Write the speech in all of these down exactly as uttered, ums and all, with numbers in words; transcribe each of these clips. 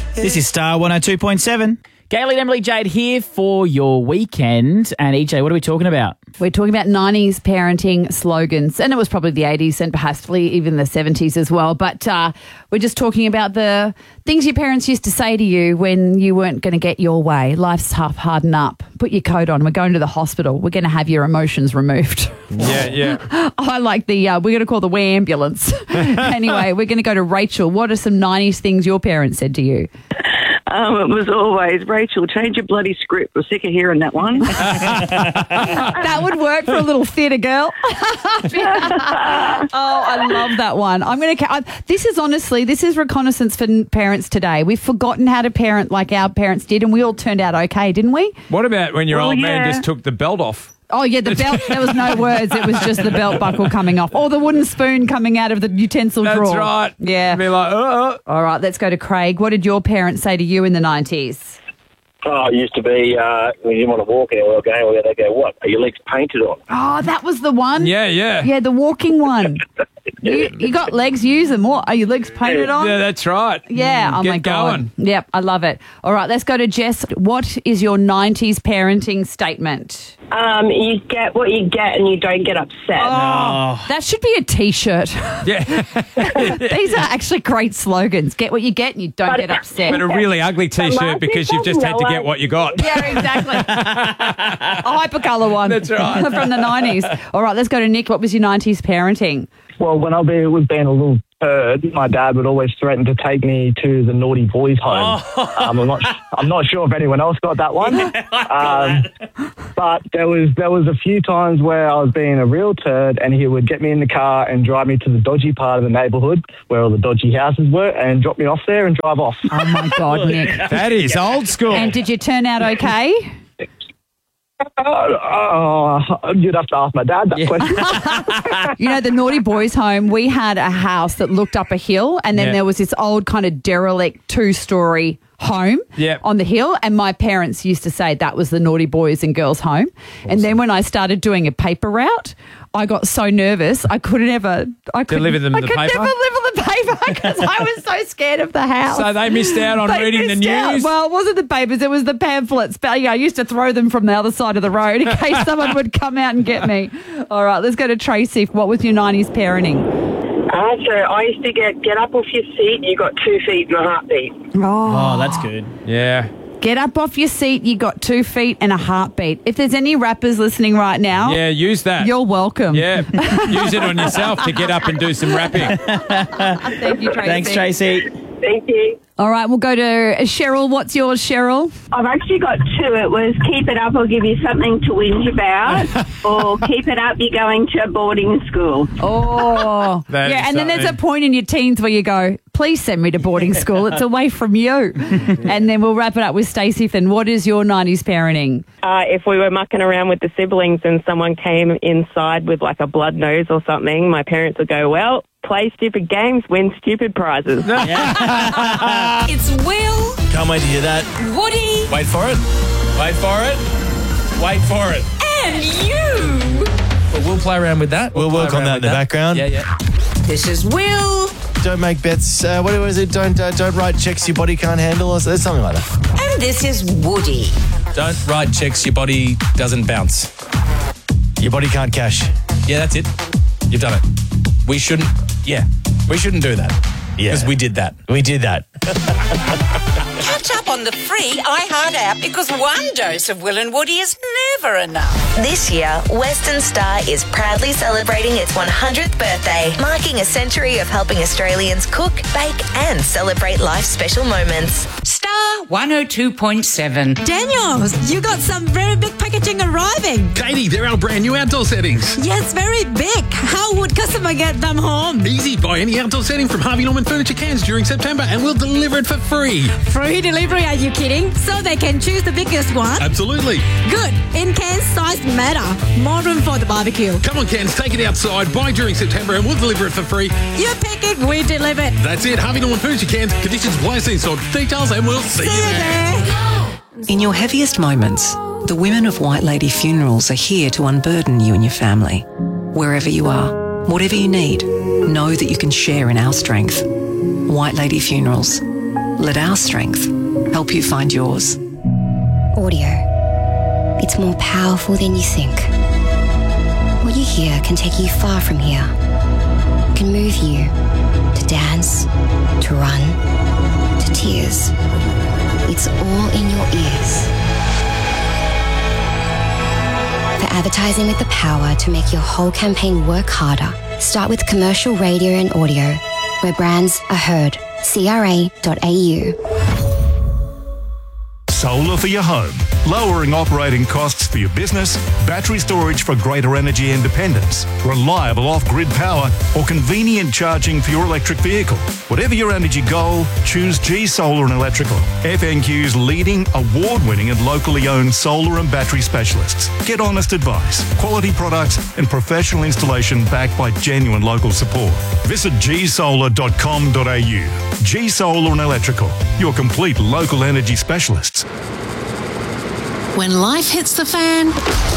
This is Star one oh two point seven. Gayley and Emily Jade here for your weekend. And E J, what are we talking about? We're talking about nineties parenting slogans, and it was probably the eighties and perhaps even the seventies as well. But uh, we're just talking about the things your parents used to say to you when you weren't going to get your way. Life's tough, harden up, put your coat on. We're going to the hospital. We're going to have your emotions removed. Yeah, yeah. I like the, uh, we're going to call the wee ambulance. Anyway, we're going to go to Rachel. What are some nineties things your parents said to you? Um, it was always, Rachel, change your bloody script. We're sick of hearing that one. That would work for a little theatre girl. Oh, I love that one. I'm going to. This is honestly, this is reconnaissance for parents today. We've forgotten how to parent like our parents did, and we all turned out okay, didn't we? What about when your Well, old yeah. man just took the belt off? Oh, yeah, the belt, there was no words. It was just the belt buckle coming off. Or the wooden spoon coming out of the utensil That's drawer. right. Yeah. Be like, oh, All right, let's go to Craig. What did your parents say to you in the nineties? Oh, it used to be uh, when you didn't want to walk anywhere going, where they go, what? Are your legs painted on? Oh, that was the one? yeah, yeah. Yeah, the walking one. You, you got legs, use them. What? Are your legs painted on? Yeah, that's right. Yeah, Mm, oh Get my God. going. Yep, I love it. All right, let's go to Jess. What is your nineties parenting statement? Um, you get what you get and you don't get upset. Oh, that should be a T-shirt. Yeah. These are actually great slogans. Get what you get and you don't get upset. But a really ugly T-shirt last because you've just had to get what you got. Yeah, exactly. A hypercolour one. That's right. From the nineties. All right, let's go to Nick. What was your nineties parenting? Well, when I be- was being a little turd, my dad would always threaten to take me to the naughty boys' home. Oh. Um, I'm not. I'm not sure if anyone else got that one. um, but there was there was a few times where I was being a real turd, and he would get me in the car and drive me to the dodgy part of the neighbourhood where all the dodgy houses were, and drop me off there and drive off. Oh, my God, Nick. That is old school. And did you turn out okay? Oh, oh, you'd have to ask my dad that question. You know, the naughty boys' home, we had a house that looked up a hill, and then Yeah. there was this old kind of derelict two-story home Yep. on the hill, and my parents used to say that was the naughty boys and girls' home. And then when I started doing a paper route, I got so nervous I couldn't ever I couldn't, Deliver them I the could paper? never deliver the paper because I was so scared of the house. So they missed out on They reading the missed out. news? Well, it wasn't the papers, it was the pamphlets. But yeah, I used to throw them from the other side of the road in case someone would come out and get me. All right, let's go to Tracy. What was your nineties parenting? Uh, so I used to get get up off your seat. You got two feet and a heartbeat. Oh, that's good. Yeah. Get up off your seat, you got two feet and a heartbeat. If there's any rappers listening right now, Yeah, use that. you're welcome. Yeah. Use it on yourself to get up and do some rapping. Thank you, Tracy. Thanks, Tracy. Thank you. All right, we'll go to Cheryl. What's yours, Cheryl? I've actually got two. It was keep it up or give you something to whinge about, or keep it up, you're going to boarding school. Oh, That yeah. is And then there's a something. point in your teens where you go, please send me to boarding school. It's away from you. And then we'll wrap it up with Stacey Finn. What is your nineties parenting? Uh, if we were mucking around with the siblings and someone came inside with like a blood nose or something, my parents would go, well, play stupid games, win stupid prizes. It's Will, Can't wait to hear that. Woody, Wait for it. Wait for it. Wait for it. and you. But we'll play around with that. We'll work play on around that in with the background. Yeah, yeah. This is Will, Don't make bets. Uh, what is it? Don't uh, don't write checks your body can't handle, or something like that. and this is Woody. Don't write checks your body doesn't bounce. Your body can't cash. Yeah, that's it. You've done it. We shouldn't, yeah, we shouldn't do that. Yeah. Because we did that. We did that. Catch up on the free iHeart app because one dose of Will and Woody is never enough. This year, Western Star is proudly celebrating its one hundredth birthday, marking a century of helping Australians cook, bake and celebrate life's special moments. Star one oh two point seven. Daniels, you got some very big packaging arriving. Katie, they're our brand new outdoor settings. Yes, very big. How would customer get them home? Easy, buy any outdoor setting from Harvey Norman Furniture Cairns during September and we'll deliver it for free. Free delivery, are you kidding? So they can choose the biggest one? Absolutely. Good. In Cairns, size matter. More room for the barbecue. Come on, Cairns, take it outside, buy during September and we'll deliver it for free. You pick it, we deliver it. That's it, Harvey Norman Furniture Cairns. Conditions apply, see installed details and we'll see, See you you there. there. In your heaviest moments, the women of White Lady Funerals are here to unburden you and your family. Wherever you are, whatever you need, know that you can share in our strength. White Lady Funerals. Let our strength help you find yours. Audio. It's more powerful than you think. What you hear can take you far from here. It can move you to dance, to run, to tears. It's all in your ears. For advertising with the power to make your whole campaign work harder, start with commercial radio and audio, where brands are heard. C R A dot A U. Solar for your home, lowering operating costs for your business, battery storage for greater energy independence, reliable off-grid power, or convenient charging for your electric vehicle. Whatever your energy goal, choose G Solar and Electrical, F N Q's leading, award-winning and locally owned solar and battery specialists. Get honest advice, quality products and professional installation backed by genuine local support. Visit g solar dot com dot a u. G Solar and Electrical, your complete local energy specialists. When life hits the fan,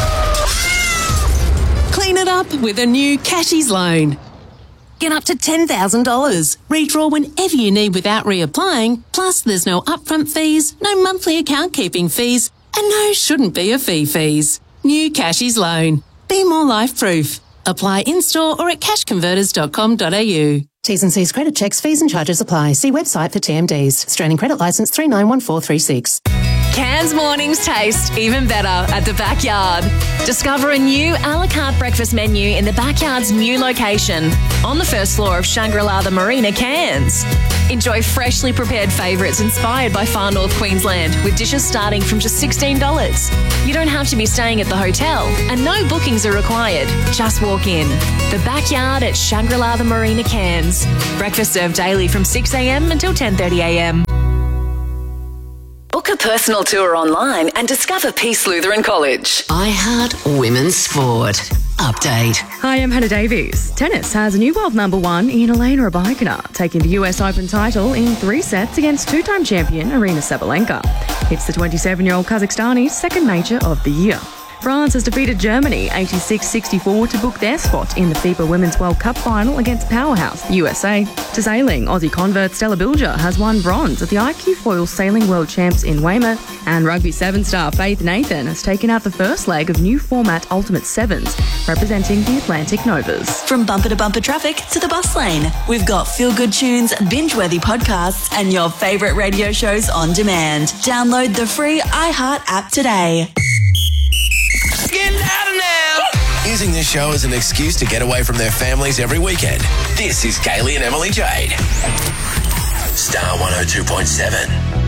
clean it up with a new Cashies loan. Get up to ten thousand dollars. Redraw whenever you need without reapplying. Plus, there's no upfront fees, no monthly account keeping fees, and no shouldn't be a fee fees. New Cashies loan. Be more life-proof. Apply in-store or at cash converters dot com dot a u. T's and C's credit checks, fees and charges apply. See website for T M Ds. Australian Credit Licence three nine one four three six. Cairns mornings taste even better at the Backyard. Discover a new a la carte breakfast menu in the Backyard's new location on the first floor of Shangri-La the Marina, Cairns. Enjoy freshly prepared favourites inspired by Far North Queensland with dishes starting from just sixteen dollars. You don't have to be staying at the hotel and no bookings are required. Just walk in. The Backyard at Shangri-La the Marina, Cairns. Breakfast served daily from six a m until ten thirty a m. Book a personal tour online and discover Peace Lutheran College. I Heart Women's Sport. Update. Hi, I'm Hannah Davies. Tennis has a new world number one in Elena Rybakina, taking the U S Open title in three sets against two-time champion Arina Sabalenka. It's the twenty-seven-year-old Kazakhstani's second major of the year. France has defeated Germany eighty-six sixty-four to book their spot in the FIBA Women's World Cup final against powerhouse U S A. To sailing, Aussie convert Stella Bilger has won bronze at the I Q Foil Sailing World Champs in Weymouth, and Rugby Seven star Faith Nathan has taken out the first leg of new format Ultimate Sevens, representing the Atlantic Novas. From bumper to bumper traffic to the bus lane, we've got feel-good tunes, binge-worthy podcasts, and your favourite radio shows on demand. Download the free iHeart app today. Get louder now! Using this show as an excuse to get away from their families every weekend. This is Kaylee and Emily Jade. Star one oh two point seven.